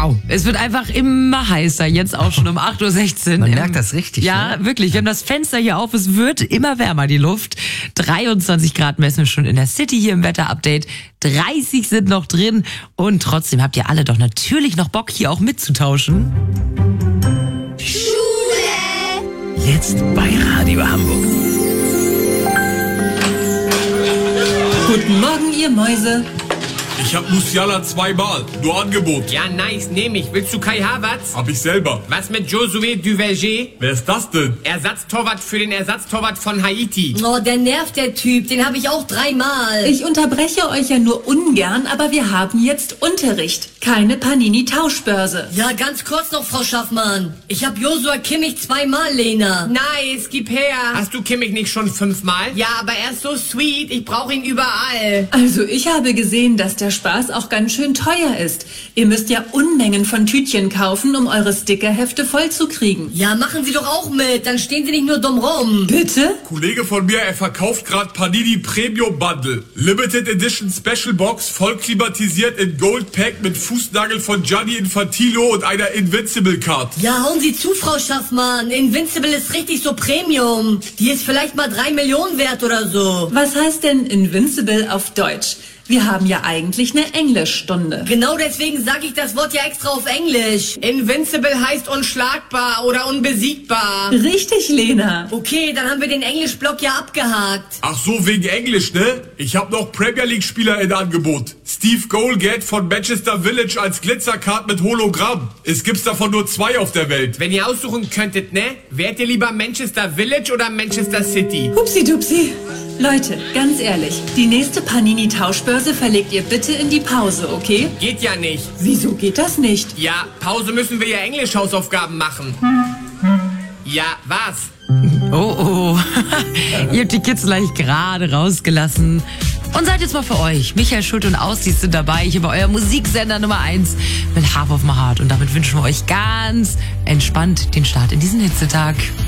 Wow. Es wird einfach immer heißer, jetzt auch schon um 8:16 Uhr. Man merkt das richtig. Ja, ne? wirklich. Wir haben das Fenster hier auf. Es wird immer wärmer, die Luft. 23 Grad messen wir schon in der City hier im Wetter-Update. 30 sind noch drin. Und trotzdem habt ihr alle doch natürlich noch Bock, hier auch mitzutauschen. Schule! Jetzt bei Radio Hamburg. Guten Morgen, ihr Mäuse. Ich hab Musiala zweimal. Nur Angebot. Ja, nice, nehm ich. Willst du Kai Havertz? Hab ich selber. Was mit Josué Duverger? Wer ist das denn? Ersatztorwart für den Ersatztorwart von Haiti. Oh, der nervt, der Typ. Den habe ich auch 3-mal. Ich unterbreche euch ja nur ungern, aber wir haben jetzt Unterricht. Keine Panini-Tauschbörse. Ja, ganz kurz noch, Frau Schaffmann. Ich habe Joshua Kimmich 2-mal, Lena. Nice, gib her. Hast du Kimmich nicht schon 5-mal? Ja, aber er ist so sweet. Ich brauche ihn überall. Also ich habe gesehen, dass der Spaß auch ganz schön teuer ist. Ihr müsst ja Unmengen von Tütchen kaufen, um eure Stickerhefte voll zu kriegen. Ja, machen Sie doch auch mit. Dann stehen Sie nicht nur dumm rum. Bitte? Kollege von mir, er verkauft gerade Panini Premium Bundle. Limited Edition Special Box, voll klimatisiert in Gold Pack mit Fußnagel von Gianni Infantino und einer Invincible Card. Ja, hauen Sie zu, Frau Schaffmann. Invincible ist richtig so Premium. Die ist vielleicht mal 3 Millionen wert oder so. Was heißt denn Invincible auf Deutsch? Wir haben ja eigentlich eine Englischstunde. Genau deswegen sage ich das Wort ja extra auf Englisch. Invincible heißt unschlagbar oder unbesiegbar. Richtig, Lena. Okay, dann haben wir den Englischblock ja abgehakt. Ach so, wegen Englisch, ne? Ich hab noch Premier League Spieler in Angebot. Steve Goalgate von Manchester Village als Glitzercard mit Hologramm. Es gibt's davon nur 2 auf der Welt. Wenn ihr aussuchen könntet, ne? Wärt ihr lieber Manchester Village oder Manchester City? Hupsi-dupsi. Leute, ganz ehrlich, die nächste Panini-Tauschbörse verlegt ihr bitte in die Pause, okay? Geht ja nicht. Wieso geht das nicht? Ja, Pause müssen wir ja Englisch-Hausaufgaben machen. Ja, was? Oh. Ihr habt die Kids gleich gerade rausgelassen. Und seid jetzt mal für euch. Michael Schulte und Aussies sind dabei. Ich habe euer Musiksender Nummer 1 mit Half of My Heart. Und damit wünschen wir euch ganz entspannt den Start in diesen Hitzetag.